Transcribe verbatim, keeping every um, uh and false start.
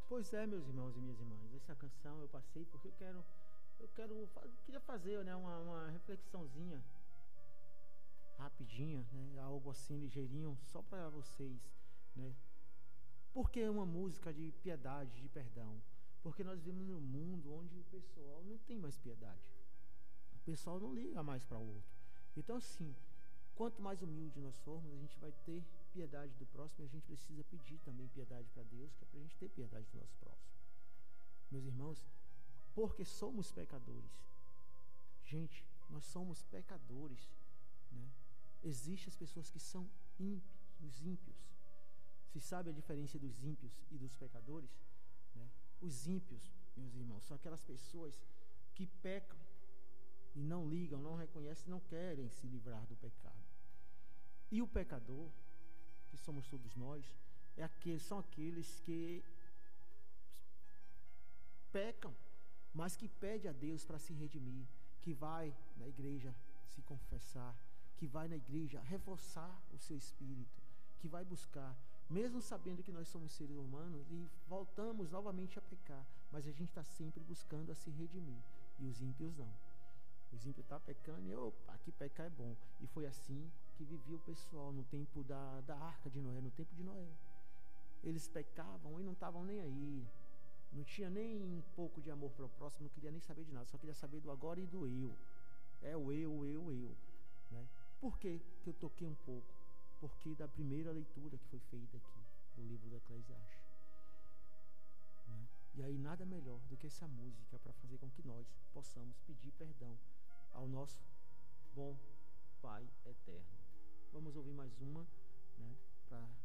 Pois é, meus irmãos e minhas irmãs, essa canção eu passei porque eu quero, eu quero, eu queria fazer, né, uma, uma reflexãozinha rapidinha, né, algo assim ligeirinho, só para vocês, né? Porque é uma música de piedade, de perdão. Porque nós vivemos num mundo onde o pessoal não tem mais piedade. O pessoal não liga mais para o outro. Então, assim, quanto mais humilde nós formos, a gente vai ter piedade do próximo, e a gente precisa pedir também piedade para Deus, que é para a gente ter piedade do nosso próximo. Meus irmãos, porque somos pecadores. Gente, nós somos pecadores, né? Existem as pessoas que são ímpios, os ímpios. Se sabe a diferença dos ímpios e dos pecadores, né? Os ímpios, meus irmãos, são aquelas pessoas que pecam e não ligam, não reconhecem, não querem se livrar do pecado. E o pecador, que somos todos nós, é aquele, são aqueles que pecam, mas que pede a Deus para se redimir, que vai na igreja se confessar, que vai na igreja reforçar o seu espírito, que vai buscar, mesmo sabendo que nós somos seres humanos e voltamos novamente a pecar, mas a gente está sempre buscando a se redimir, e os ímpios não. Os ímpios estão pecando e, opa, que pecar é bom. E foi assim que vivia o pessoal no tempo da, da arca de Noé, no tempo de Noé. Eles pecavam e não estavam nem aí, não tinha nem um pouco de amor para o próximo, não queria nem saber de nada, só queria saber do agora e do eu. É o eu, o eu, o eu, né? Por que que eu toquei um pouco? Porque da primeira leitura que foi feita aqui, do livro do Eclesiastes, né? E aí nada melhor do que essa música para fazer com que nós possamos pedir perdão ao nosso bom Pai eterno. Vamos ouvir mais uma, né, para